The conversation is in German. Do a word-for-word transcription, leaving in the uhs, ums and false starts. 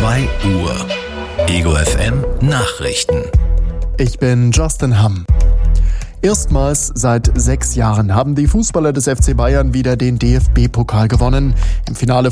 zwei Uhr. Ego F M Nachrichten. Ich bin Justin Hamm. Erstmals seit sechs Jahren haben die Fußballer des F C Bayern wieder den D F B-Pokal gewonnen. Im Finale